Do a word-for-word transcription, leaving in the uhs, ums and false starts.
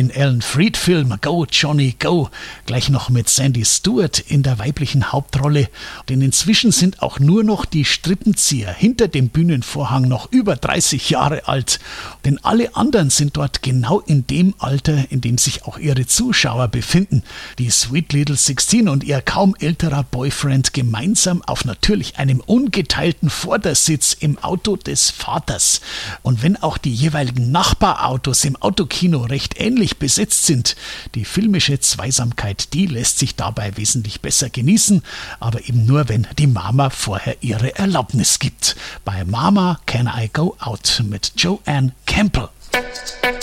den Alan Freed-Film Go, Johnny, Go, gleich noch mit Sandy Stewart in der weiblichen Hauptrolle. Denn inzwischen sind auch nur noch die Strippenzieher hinter dem Bühnenvorhang noch über dreißig Jahre alt. Denn alle anderen sind dort genau in dem Alter, in dem sich auch ihre Zuschauer befinden. Die Sweet Little sechzehn und ihr kaum älterer Boyfriend gemeinsam auf natürlich einem ungeteilten Vordersitz im Auto des Vaters. Und wenn auch die jeweiligen Nachbarautos im Autokino recht ähnlich besetzt sind, die filmische Zweisamkeit, die lässt sich dabei wesentlich besser genießen, aber eben nur, wenn die Mama vorher ihre Erlaubnis gibt. Bei Mama Can I Go Out mit Joanne Campbell.